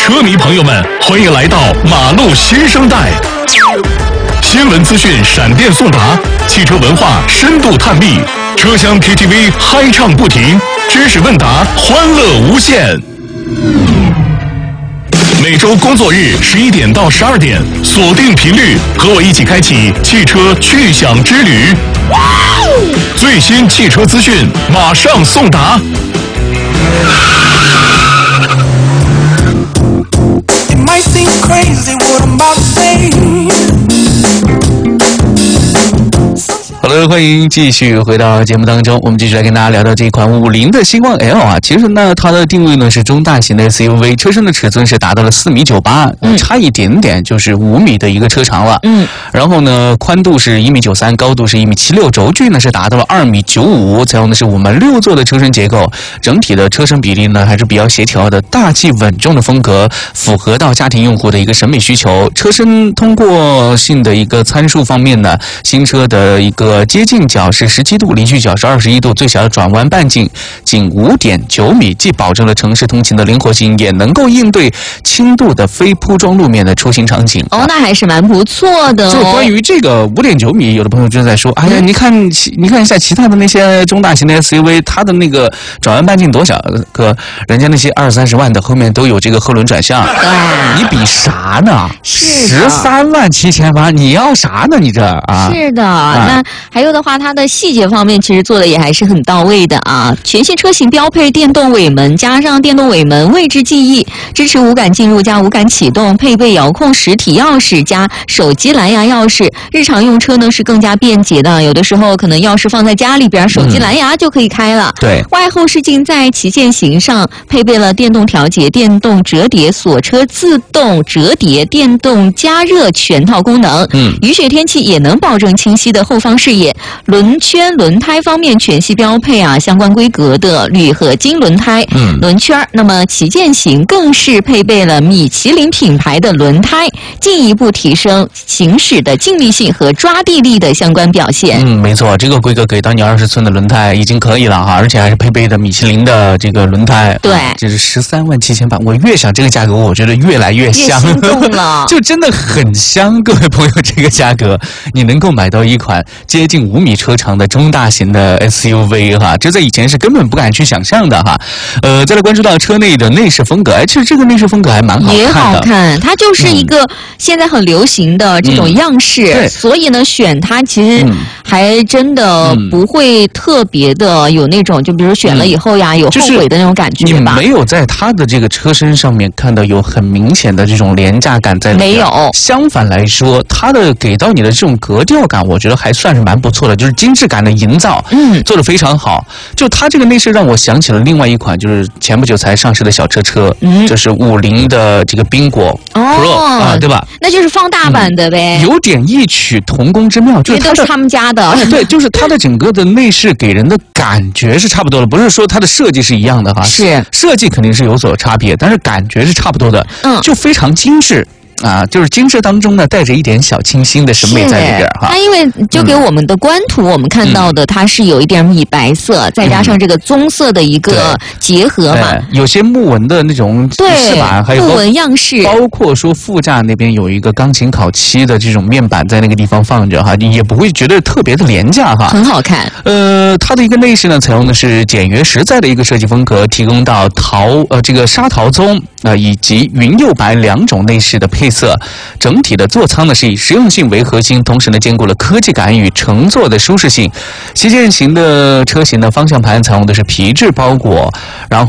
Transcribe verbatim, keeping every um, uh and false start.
车迷朋友们，欢迎来到马路新生代。新闻资讯闪电送达，汽车文化深度探秘，车厢 K T V 嗨唱不停，知识问答欢乐无限。每周工作日十一点到十二点，锁定频率，和我一起开启汽车趣享之旅。最新汽车资讯马上送达。 It might seem crazy what I'm about to say. 好的，欢迎继续回到节目当中，我们继续来跟大家聊到这款五菱的星光 L 啊，其实呢，它的定位呢是中大型的 S U V， 车身的尺寸是达到了四米九八，嗯，差一点点就是五米的一个车长了，嗯，然后呢，宽度是一米九三，高度是一米七六，轴距呢是达到了二米九五，采用的是我们六座的车身结构，整体的车身比例呢还是比较协调的，大气稳重的风格，符合到家庭用户的一个审美需求。车身通过性的一个参数方面呢，新车的一个接近角是十七度，离去角是二十一度，最小的转弯半径仅 五点九米，既保证了城市通勤的灵活性，也能够应对轻度的非铺装路面的出行场景。 哦，那还是蛮不错的哦。 就关于这个 五点九米，有的朋友就在说，哎呀，你看你看一下其他的那些中大型的 S U V， 它的那个转弯半径多小，哥，人家那些二三十万的后面都有这个后轮转向，你比啥呢？十三万七千八，你要啥呢？你这啊？ 是的，啊、那还有的话，它的细节方面其实做的也还是很到位的啊。全新车型标配电动尾门，加上电动尾门位置记忆，支持无感进入加无感启动，配备遥控实体钥匙加手机蓝牙钥匙。日常用车呢是更加便捷的，有的时候可能钥匙放在家里边，手机蓝牙就可以开了。嗯、对，外后视镜在旗舰型上配备了电动调节、电动折叠、锁车自动折叠、电动加热全套功能。嗯，雨雪天气也能保证清晰的后方视野。轮圈轮胎方面全系标配啊相关规格的铝合金轮胎，嗯，轮圈。那么旗舰型更是配备了米其林品牌的轮胎，进一步提升行驶的静谧性和抓地力的相关表现。 嗯，没错，这个规格给到你二十寸的轮胎已经可以了哈，而且还是配备的米其林的这个轮胎。 对， 啊、这是十三万七千八，我越想这个价格，我觉得越来越香， 越心动了， 就真的很香。各位朋友，这个价格你能够买到一款接近五米车长的中大型的 S U V 哈，这在以前是根本不敢去想象的哈。呃，再来关注到车内的内饰风格，哎，其实这个内饰风格还蛮好看的， 也好看，它就是一个现在很流行的这种样式，嗯、所以呢，选它其实还真的不会特别的有那种，就比如选了以后呀，嗯、有后悔的那种感觉吧。 你没有在它的这个车身上面看到有很明显的这种廉价感在里面， 没有。 相反来说，它的给到你的这种格调感，我觉得还算是蛮不错的，就是精致感的营造，嗯，做得非常好。就它这个内饰让我想起了另外一款，就是前不久才上市的小车车，嗯，就是五菱的这个宾果 Pro、哦、啊，对吧？ 那就是放大版的呗， 嗯、有点异曲同工之妙，就是它的都是他们家的， 哎，对，就是它的整个的内饰给人的感觉是差不多的，不是说它的设计是一样的哈， 是设计肯定是有所差别，但是感觉是差不多的，嗯，就非常精致。啊，就是精致当中呢，带着一点小清新的审美在里边哈。 它因为就给我们的官图，嗯、我们看到的它是有一点米白色，嗯、再加上这个棕色的一个结合嘛， 有些木纹的那种饰板，还有木纹样式， 包括说副驾那边有一个钢琴烤漆的这种面板在那个地方放着哈，你也不会觉得特别的廉价哈， 很好看。 呃，它的一个内饰呢，采用的是简约实在的一个设计风格，提供到桃呃这个沙桃棕啊、呃、以及云釉白两种内饰的配色，整体的座舱呢是以实用性为核心，同时呢兼顾了科技感与乘坐的舒适性。旗舰型的车型的方向盘采用的是皮质包裹，然后